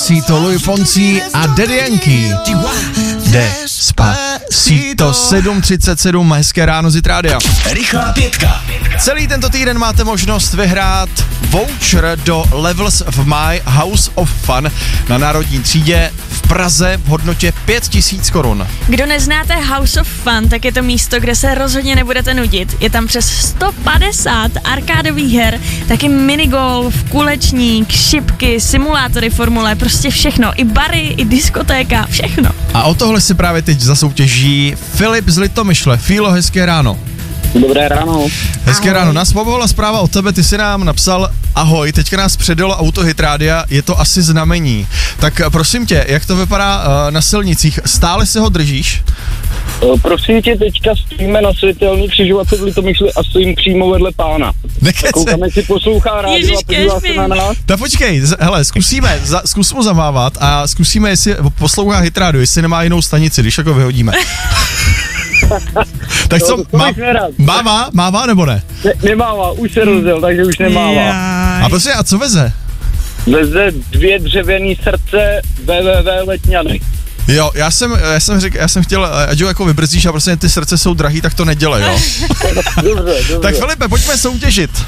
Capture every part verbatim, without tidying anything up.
Despacito, Luis Fonsi a Daddy Yankee. Despacito, sedm třicet sedm, hezké ráno z Hit Rádia. Rychlá pětka. Celý tento týden máte možnost vyhrát voucher do Levels v My House of Fun na Národní třídě v Praze v hodnotě pět tisíc korun. Kdo neznáte House of Fun, tak je to místo, kde se rozhodně nebudete nudit. Je tam přes sto padesát arkádových her, taky minigolf, kulečník, šipky, simulátory formule, prostě všechno. I bary, i diskotéka, všechno. A o tohle si právě teď zasoutěží Filip z Litomyšle. Fílo, hezké ráno. Dobré ráno. Hezké Ahoj. ráno. Nás povolala zpráva od tebe, ty si nám napsal ahoj, teďka nás předjelo auto Hit Rádia, je to asi znamení. Tak prosím tě, jak to vypadá uh, na silnicích? Stále si ho držíš? O, prosím tě, teďka stojíme na světelný křižovatce v Litomyšli a stojím přímo vedle pána. Nekece. Koukáme, si poslouchá rádio Ježiš, a podívá se na nás. Tak počkej, z- hele, zkusíme, za, zkus mu zamávat a zkusíme, jestli poslouchá Hit Radio, jestli nemá jinou stanici, když jako vyhodíme. Tak co, No, to má, bych nerad. mává, mává nebo ne? Ne, nemává, už se rozděl, takže už nemává. A prostě, a co veze? Veze dvě dřevěný srdce www Letňany. Jo, já jsem, já jsem řekl, já jsem chtěl, ať ho jako vybrzdíš a prostě ty srdce jsou drahý, tak to nedělej, jo. Dobře, dobře. Tak Filipe, pojďme soutěžit.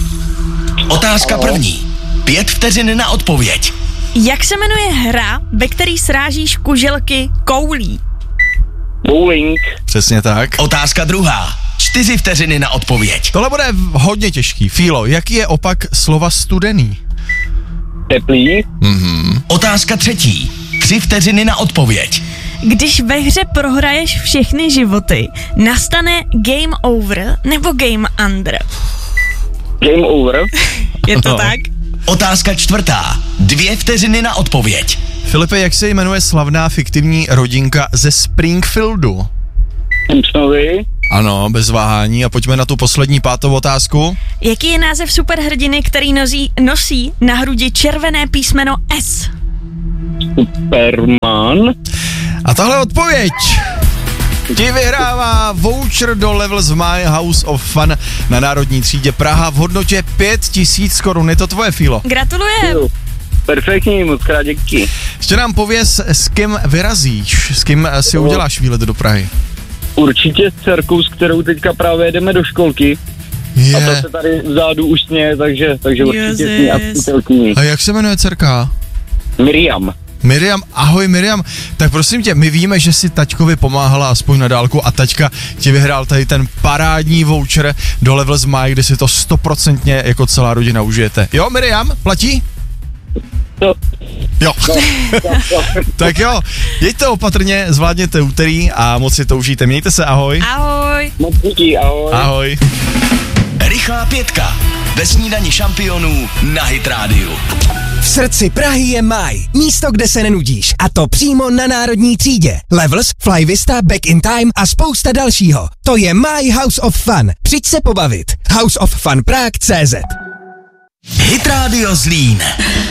Otázka první. Pět vteřin na odpověď. Jak se jmenuje hra, ve který srážíš kuželky koulí? Bowling. Přesně tak. Otázka druhá. Čtyři vteřiny na odpověď. Tohle bude hodně těžký. Fílo, jaký je opak slova studený? Teplý. Otázka třetí. Tři vteřiny na odpověď. Když ve hře prohraješ všechny životy, nastane game over nebo game under? Game over. Je to No. tak? Otázka čtvrtá. Dvě vteřiny na odpověď. Filipe, jak se jmenuje slavná fiktivní rodinka ze Springfieldu? Simpsonovi. Ano, bez váhání. A pojďme na tu poslední pátou otázku. Jaký je název superhrdiny, který nosí, nosí na hrudi červené písmeno S? Superman. A tahle odpověď ti vyhrává voucher do Levels v My House of Fun na Národní třídě Praha v hodnotě pět tisíc korun. Je to tvoje, Fílo. Gratulujem. Perfektní, moc krát díky. Ještě nám pověz, s kým vyrazíš, s kým si uděláš výlet do Prahy. Určitě s dcerkou, s kterou teďka právě jedeme do školky. Je. A ta se tady vzadu už sně, takže, takže určitě s ní a Jezus. přítelkyní. A jak se jmenuje dcerka? Miriam. Miriam, ahoj Miriam. Tak prosím tě, my víme, že si taťkovi pomáhala aspoň na dálku a taťka ti vyhrál tady ten parádní voucher do Levels My, kde si to stoprocentně jako celá rodina užijete. Jo, Miriam, platí? To, Jo. to, to. Tak jo, jeďte opatrně, zvládněte úterý a moc si to užijte. Mějte se, ahoj. Ahoj. Moc díky, ahoj. Ahoj. Rychlá pětka. Ve snídani šampionů na Hit Rádiu. V srdci Prahy je Maj, místo, kde se nenudíš, a to přímo na Národní třídě. Levels, Fly Vista, Back in Time a spousta dalšího. To je My House of Fun. Přijď se pobavit. House of Fun Prague tečka cé zet. Hit Radio Zlín.